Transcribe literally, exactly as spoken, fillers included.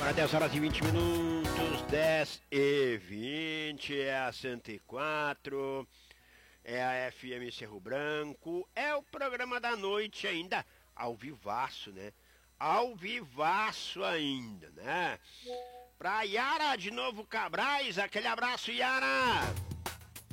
dez horas e vinte minutos, dez e vinte, é a cento e quatro, é a F M Cerro Branco, é o programa da noite ainda, ao vivaço, né? Ao vivaço ainda, né? Pra Yara de Novo Cabrais, aquele abraço, Yara!